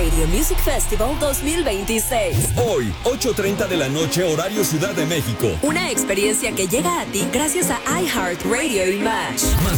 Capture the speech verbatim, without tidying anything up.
Radio Music Festival dos mil veintiséis. Hoy, ocho treinta de la noche, horario Ciudad de México. Una experiencia que llega a ti gracias a iHeartRadio y Match.